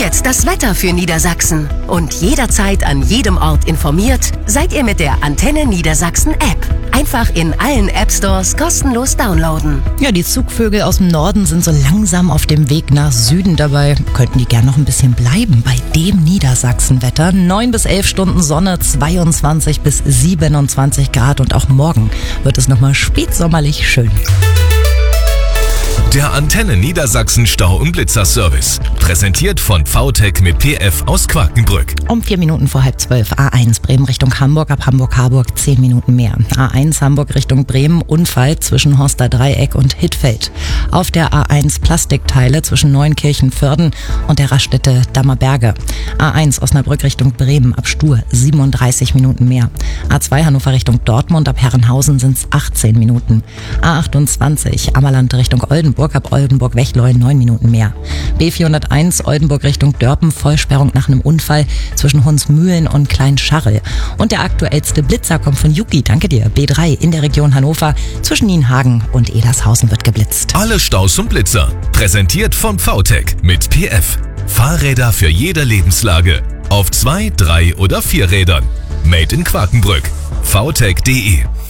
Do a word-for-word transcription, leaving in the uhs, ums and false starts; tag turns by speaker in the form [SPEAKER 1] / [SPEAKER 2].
[SPEAKER 1] jetzt das Wetter für Niedersachsen. Und jederzeit an jedem Ort informiert seid ihr mit der Antenne Niedersachsen App. Einfach in allen App Stores kostenlos downloaden.
[SPEAKER 2] Ja, die Zugvögel aus dem Norden sind so langsam auf dem Weg nach Süden. Dabei könnten die gern noch ein bisschen bleiben bei dem Niedersachsenwetter. neun bis elf Stunden Sonne, zweiundzwanzig bis siebenundzwanzig Grad und auch morgen wird es nochmal spätsommerlich schön.
[SPEAKER 3] Der Antenne Niedersachsen Stau- und Blitzerservice. Präsentiert von V T E C mit P F aus Quakenbrück.
[SPEAKER 2] Um vier Minuten vor halb zwölf A eins Bremen Richtung Hamburg, ab Hamburg-Harburg zehn Minuten mehr. A eins Hamburg Richtung Bremen, Unfall zwischen Horster Dreieck und Hittfeld. Auf der A eins Plastikteile zwischen Neunkirchen-Vörden und der Raststätte Dammerberge. A eins Osnabrück Richtung Bremen, ab Stur siebenunddreißig Minuten mehr. A zwei Hannover Richtung Dortmund, ab Herrenhausen sind es achtzehn Minuten. A achtundzwanzig Ammerland Richtung Oldenburg, ab Oldenburg-Wechleu neun Minuten mehr. B vierhunderteins Oldenburg Richtung Dörpen, Vollsperrung nach einem Unfall zwischen Hunsmühlen und Kleinscharre. Und der aktuellste Blitzer kommt von Yuki, danke dir. B drei in der Region Hannover, zwischen Nienhagen und Elershausen wird geblitzt.
[SPEAKER 3] Alle Staus und Blitzer. Präsentiert von V T E C mit P F. Fahrräder für jede Lebenslage. Auf zwei, drei oder vier Rädern. Made in Quakenbrück. V T E C punkt de